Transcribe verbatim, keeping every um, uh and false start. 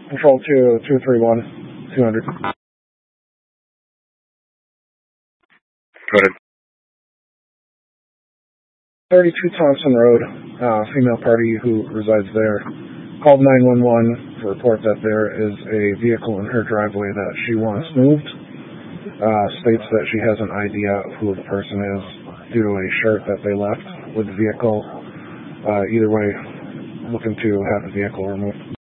Control two, two three one, two hundred. Go ahead. thirty-two Thompson Road, uh, female party who resides there, called nine one one to report that there is a vehicle in her driveway that she wants moved. Uh, states that she has an idea of who the person is due to a shirt that they left with the vehicle. Uh, either way, looking to have the vehicle removed.